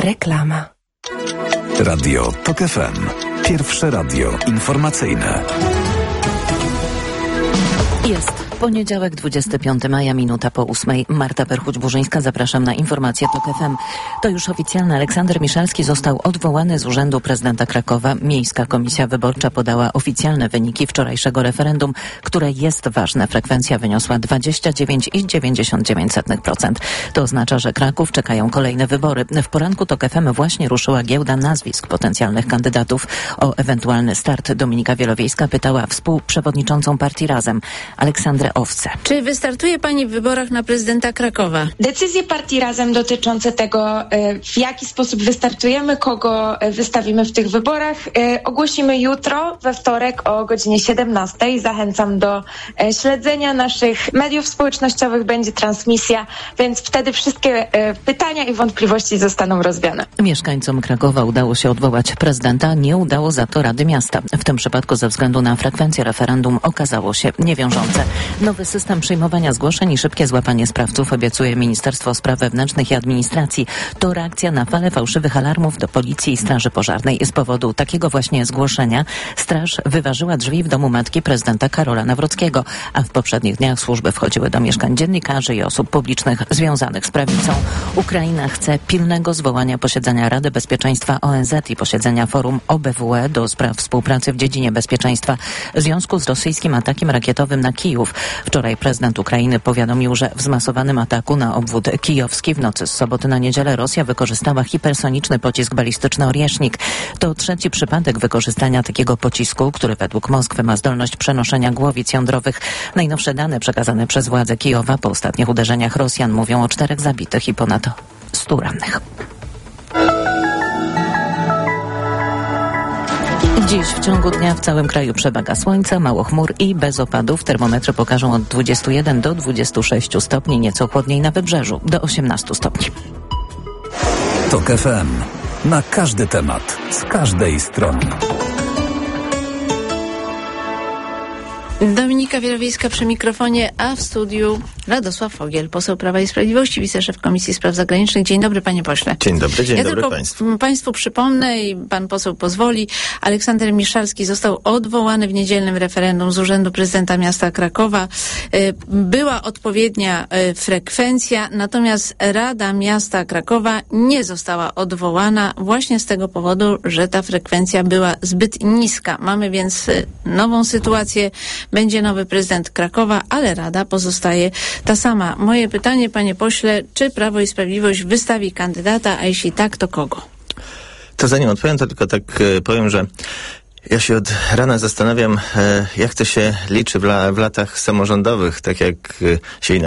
Reklama. Radio TOK FM. Pierwsze radio informacyjne. Jest poniedziałek, 25 maja, minuta po 8. Marta Perchuć-Burzyńska, zapraszam na informacje TOK FM. To już oficjalne. Aleksander Miszalski został odwołany z urzędu prezydenta Krakowa. Miejska Komisja Wyborcza podała oficjalne wyniki wczorajszego referendum, które jest ważne. Frekwencja wyniosła 29,99%. To oznacza, że Kraków czekają kolejne wybory. W poranku TOK FM właśnie ruszyła giełda nazwisk potencjalnych kandydatów. O ewentualny start Dominika Wielowiejska pytała współprzewodniczącą partii Razem, Aleksandrę Owce. Czy wystartuje pani w wyborach na prezydenta Krakowa? Decyzje partii Razem dotyczące tego, w jaki sposób wystartujemy, kogo wystawimy w tych wyborach, ogłosimy jutro, we wtorek o godzinie 17. Zachęcam do śledzenia naszych mediów społecznościowych. Będzie transmisja, więc wtedy wszystkie pytania i wątpliwości zostaną rozwiane. Mieszkańcom Krakowa udało się odwołać prezydenta, nie udało za to Rady Miasta. W tym przypadku ze względu na frekwencję referendum okazało się niewiążące. Nowy system przyjmowania zgłoszeń i szybkie złapanie sprawców obiecuje Ministerstwo Spraw Wewnętrznych i Administracji. To reakcja na falę fałszywych alarmów do Policji i Straży Pożarnej. Z powodu takiego właśnie zgłoszenia straż wyważyła drzwi w domu matki prezydenta Karola Nawrockiego, a w poprzednich dniach służby wchodziły do mieszkań dziennikarzy i osób publicznych związanych z prawicą. Ukraina chce pilnego zwołania posiedzenia Rady Bezpieczeństwa ONZ i posiedzenia Forum OBWE do spraw współpracy w dziedzinie bezpieczeństwa w związku z rosyjskim atakiem rakietowym na Kijów. Wczoraj prezydent Ukrainy powiadomił, że w zmasowanym ataku na obwód kijowski w nocy z soboty na niedzielę Rosja wykorzystała hipersoniczny pocisk balistyczny Orieśnik. To trzeci przypadek wykorzystania takiego pocisku, który według Moskwy ma zdolność przenoszenia głowic jądrowych. Najnowsze dane przekazane przez władze Kijowa po ostatnich uderzeniach Rosjan mówią o 4 zabitych i ponad 100 rannych. Dziś w ciągu dnia w całym kraju przewaga słońca, mało chmur i bez opadów. Termometry pokażą od 21 do 26 stopni, nieco chłodniej na wybrzeżu, do 18 stopni. TOK FM. Na każdy temat, z każdej strony. Dominika Wielowiejska przy mikrofonie, a w studiu Radosław Fogiel, poseł Prawa i Sprawiedliwości, wiceszef Komisji Spraw Zagranicznych. Dzień dobry, panie pośle. Dzień dobry państwu. Państwu przypomnę i pan poseł pozwoli, Aleksander Miszalski został odwołany w niedzielnym referendum z urzędu prezydenta miasta Krakowa. Była odpowiednia frekwencja, natomiast Rada Miasta Krakowa nie została odwołana właśnie z tego powodu, że ta frekwencja była zbyt niska. Mamy więc nową sytuację. Będzie nowy prezydent Krakowa, ale Rada pozostaje ta sama. Moje pytanie, panie pośle, czy Prawo i Sprawiedliwość wystawi kandydata, a jeśli tak, to kogo? To zanim odpowiem, to tylko tak powiem, że ja się od rana zastanawiam, jak to się liczy w latach samorządowych, tak jak się